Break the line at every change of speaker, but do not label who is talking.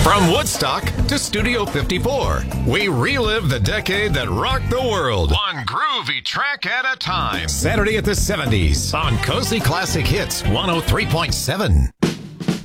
From Woodstock to Studio 54, we relive the decade that rocked the world. One groovy track at a time. Saturday at the 70s on Cozy Classic Hits 103.7.